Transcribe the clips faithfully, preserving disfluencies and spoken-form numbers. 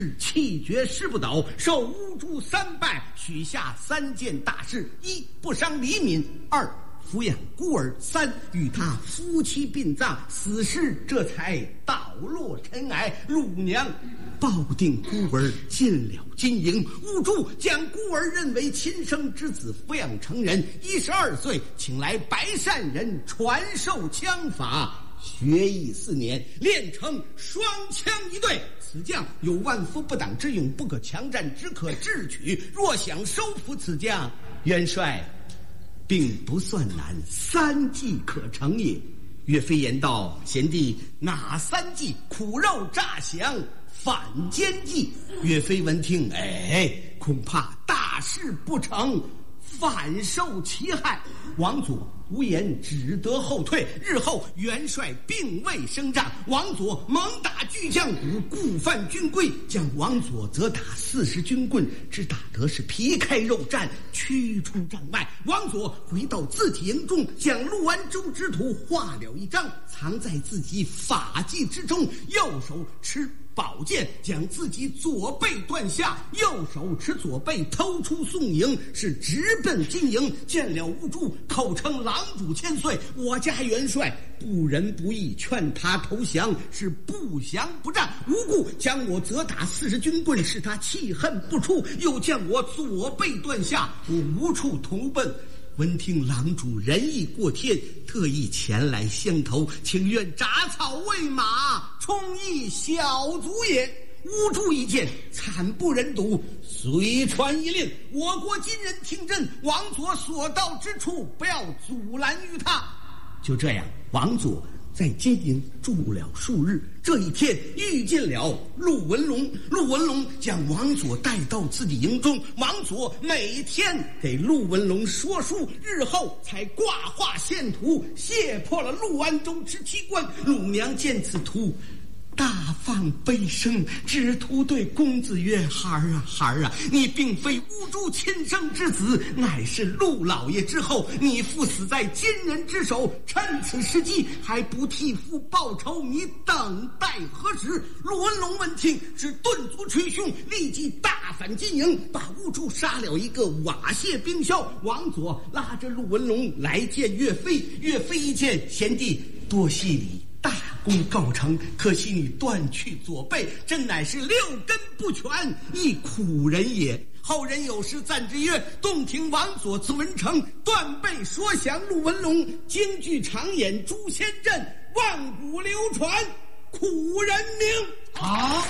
气绝誓不倒，受乌珠三拜，许下三件大事：一、不伤黎民；二、抚养孤儿；三、与他夫妻殡葬，死事这才倒落尘埃。陆娘抱定孤儿进了金营，乌珠将孤儿认为亲生之子，抚养成人。一十二岁，请来白善人传授枪法。学艺四年，练成双枪一对。此将有万夫不挡之勇，不可强战，只可智取。若想收服此将，元帅并不算难，三计可成也。岳飞言道：“贤弟，哪三计？苦肉诈降，反间计。”岳飞闻听，哎，恐怕大事不成，反受其害。王佐无言，只得后退。日后元帅并未升帐，王佐猛打巨将鼓，故犯军规，将王佐责打四十军棍，只打得是皮开肉绽，驱出帐外。王佐回到自己营中，将陆安州之图画了一张，藏在自己法纪之中，右手持宝剑，将自己左背断下，右手持左背偷出宋营，是直奔金营。见了乌珠，口称狼主千岁，我家元帅不仁不义，劝他投降，是不降不战，无故将我责打四十军棍，使他气恨不出，又将我左背断下，我无处投奔。闻听狼主仁义过天，特意前来相投，情愿铡草喂马，充一小卒也。乌珠一见，惨不忍睹，遂传一令：我国今人听朕，王佐所到之处，不要阻拦于他。就这样，王佐在金营住了数日。这一天遇见了陆文龙，陆文龙将王佐带到自己营中，王佐每天给陆文龙说书，日后才挂画献图，卸破了陆安州之七关。陆娘见此图，大放悲声，只图对公子曰：“孩儿啊，孩儿啊，你并非乌珠亲生之子，乃是陆老爷之后。你父死在金人之手，趁此时机还不替父报仇，你等待何时？”陆文龙闻听，只顿足捶胸，立即大反金营，把乌珠杀了一个瓦解冰消。王佐拉着陆文龙来见岳飞，岳飞一见，贤弟多谢礼，大功告成，可惜你断去左背，真乃是六根不全，亦苦人也。后人有诗赞之曰：“洞庭王佐自文成，断背说降陆文龙。京剧长演诛仙阵，万古流传苦人名。” 好。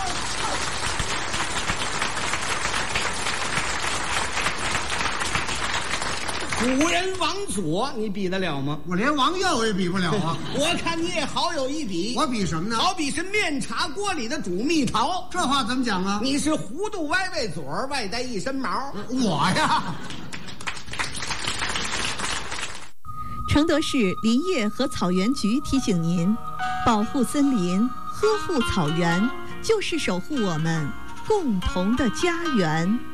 古人王佐，你比得了吗？ 我连王耀也比不了啊！ 我看你也好有一比。 我比什么呢？ 好比是面茶锅里的煮蜜桃。 这话怎么讲啊？ 你是弧度歪歪嘴儿，外带一身毛。 我呀。 承德市林业和草原局提醒您：保护森林，呵护草原，就是守护我们共同的家园。